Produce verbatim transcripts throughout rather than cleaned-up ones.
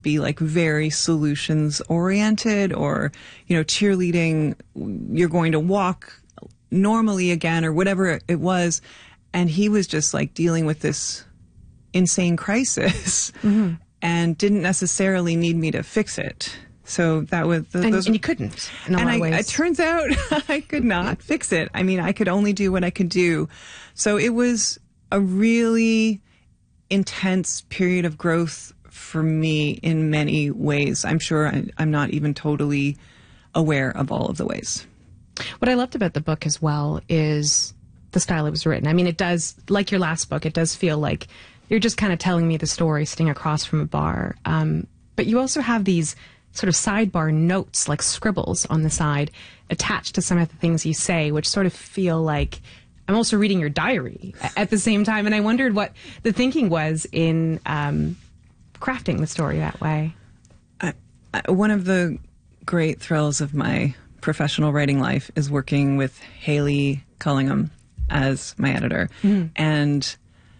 be like very solutions oriented or, you know, cheerleading, you're going to walk normally again or whatever it was. And he was just like dealing with this insane crisis mm-hmm. and didn't necessarily need me to fix it. So that was the, and, those, and you couldn't. In a and lot I, of ways. it turns out I could not fix it. I mean, I could only do what I could do. So it was a really intense period of growth for me in many ways. I'm sure I, I'm not even totally aware of all of the ways. What I loved about the book as well is the style it was written. I mean, it does, like your last book, it does feel like you're just kind of telling me the story sitting across from a bar. Um, but you also have these sort of sidebar notes, like scribbles on the side, attached to some of the things you say, which sort of feel like I'm also reading your diary at the same time. And I wondered what the thinking was in um, crafting the story that way. I, I, one of the great thrills of my professional writing life is working with Haley Cullingham as my editor. Mm-hmm. And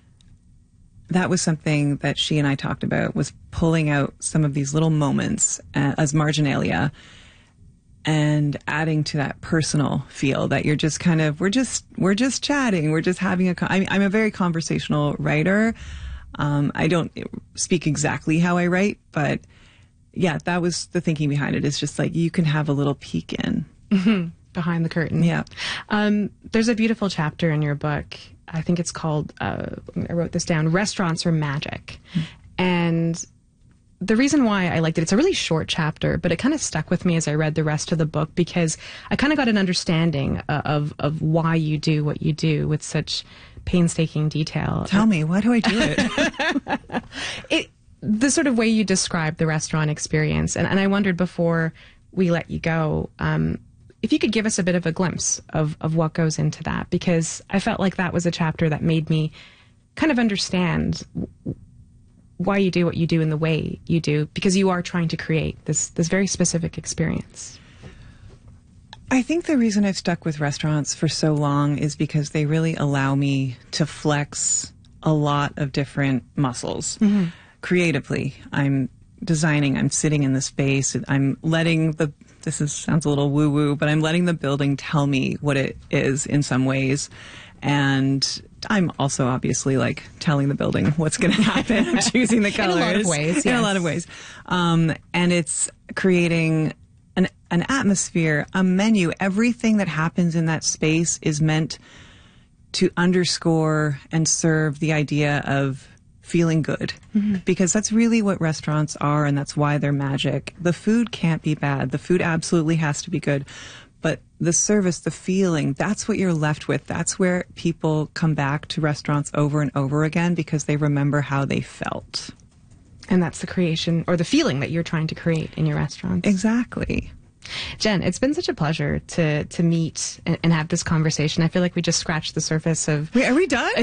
that was something that she and I talked about, was pulling out some of these little moments uh, as marginalia and adding to that personal feel that you're just kind of, we're just, we're just chatting. We're just having a, I mean, I'm a very conversational writer. Um, I don't speak exactly how I write, but yeah, that was the thinking behind it. It's just like, you can have a little peek in. Mm-hmm. Behind the curtain. Yeah. Um, there's a beautiful chapter in your book. I think it's called, uh, I wrote this down, Restaurants Are Magic. Mm. And the reason why I liked it, it's a really short chapter, but it kind of stuck with me as I read the rest of the book because I kind of got an understanding uh, of, of why you do what you do with such painstaking detail. Tell me, why do I do it? it the sort of way you describe the restaurant experience. And, and I wondered before we let you go, um, if you could give us a bit of a glimpse of, of what goes into that, because I felt like that was a chapter that made me kind of understand why you do what you do in the way you do, because you are trying to create this, this very specific experience. I think the reason I've stuck with restaurants for so long is because they really allow me to flex a lot of different muscles. Mm-hmm. Creatively, I'm designing, I'm sitting in the space, I'm letting the, this is, sounds a little woo-woo, but I'm letting the building tell me what it is in some ways. And I'm also obviously like telling the building what's going to happen. I'm choosing the colors. In a lot of ways, yes. In a lot of ways. Um, and it's creating an, an atmosphere, a menu. Everything that happens in that space is meant to underscore and serve the idea of feeling good, mm-hmm. because that's really what restaurants are, and that's why they're magic. The food can't be bad. The food absolutely has to be good. But the service, the feeling, that's what you're left with. That's where people come back to restaurants over and over again because they remember how they felt. And that's the creation or the feeling that you're trying to create in your restaurants. Exactly. Jen, it's been such a pleasure to to meet and, and have this conversation. I feel like we just scratched the surface of... Wait, are we done?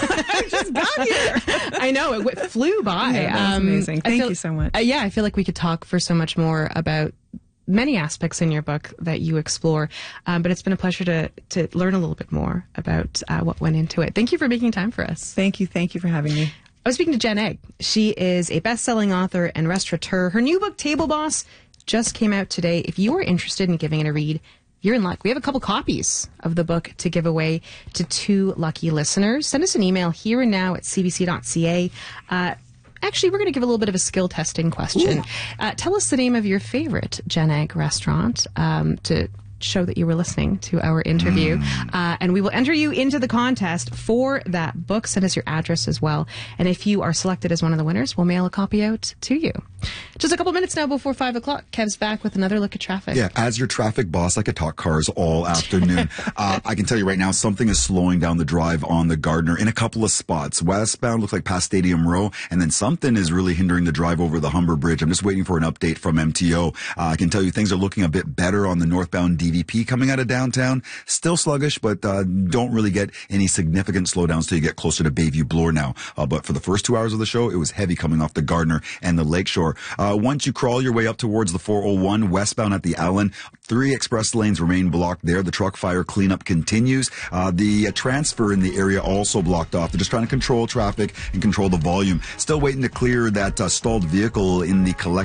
I just got here. I know, it w- flew by. Yeah, that was um, amazing. Thank feel, you so much. Uh, yeah, I feel like we could talk for so much more about many aspects in your book that you explore. Um, but it's been a pleasure to, to learn a little bit more about uh, what went into it. Thank you for making time for us. Thank you. Thank you for having me. I was speaking to Jen Egg. She is a best-selling author and restaurateur. Her new book, Table Boss, just came out today. If you are interested in giving it a read, you're in luck. We have a couple copies of the book to give away to two lucky listeners. Send us an email here and now at c b c dot c a. Uh, actually, we're going to give a little bit of a skill testing question. Uh, tell us the name of your favorite Jen Egg restaurant um, to show that you were listening to our interview. Mm. Uh, and we will enter you into the contest for that book. Send us your address as well. And if you are selected as one of the winners, we'll mail a copy out to you. Just a couple minutes now before five o'clock. Kev's back with another look at traffic. Yeah, as your traffic boss, I could talk cars all afternoon. uh, I can tell you right now, something is slowing down the drive on the Gardner in a couple of spots. Westbound looks like past Stadium Row, and then something is really hindering the drive over the Humber Bridge. I'm just waiting for an update from M T O. Uh, I can tell you things are looking a bit better on the northbound D V P coming out of downtown. Still sluggish, but uh, don't really get any significant slowdowns till you get closer to Bayview Bloor now. Uh, but for the first two hours of the show, it was heavy coming off the Gardner and the Lakeshore. Uh, Uh, once you crawl your way up towards the four oh one westbound at the Allen, three express lanes remain blocked there. The truck fire cleanup continues. Uh, the uh, transfer in the area also blocked off. They're just trying to control traffic and control the volume. Still waiting to clear that uh, stalled vehicle in the collect